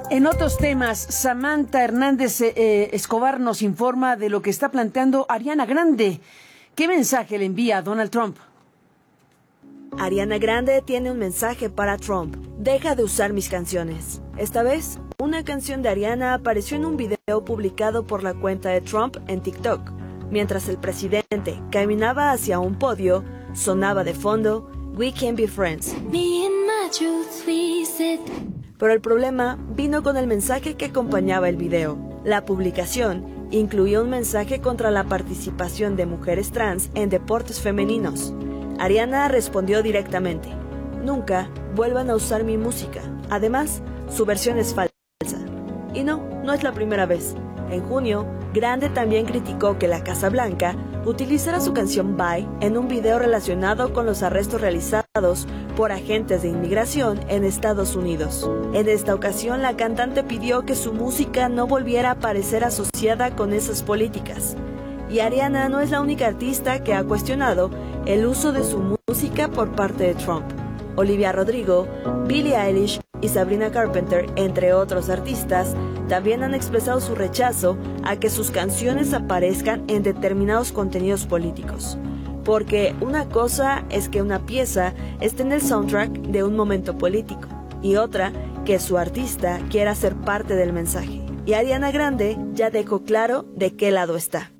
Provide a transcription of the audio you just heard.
En otros temas, Samantha Hernández Escobar nos informa de lo que está planteando Ariana Grande. ¿Qué mensaje le envía a Donald Trump? Ariana Grande tiene un mensaje para Trump. Deja de usar mis canciones. Esta vez, una canción de Ariana apareció en un video publicado por la cuenta de Trump en TikTok. Mientras el presidente caminaba hacia un podio, sonaba de fondo We Can Be Friends. Pero el problema vino con el mensaje que acompañaba el video. La publicación incluía un mensaje contra la participación de mujeres trans en deportes femeninos. Ariana respondió directamente: nunca vuelvan a usar mi música. Además, su versión es falsa. Y no es la primera vez. En junio, Grande también criticó que la Casa Blanca utilizara su canción Bye en un video relacionado con los arrestos realizados por agentes de inmigración en Estados Unidos. En esta ocasión, la cantante pidió que su música no volviera a aparecer asociada con esas políticas. Y Ariana no es la única artista que ha cuestionado el uso de su música por parte de Trump. Olivia Rodrigo, Billie Eilish y Sabrina Carpenter, entre otros artistas, también han expresado su rechazo a que sus canciones aparezcan en determinados contenidos políticos. Porque una cosa es que una pieza esté en el soundtrack de un momento político, y otra que su artista quiera ser parte del mensaje. Y Ariana Grande ya dejó claro de qué lado está.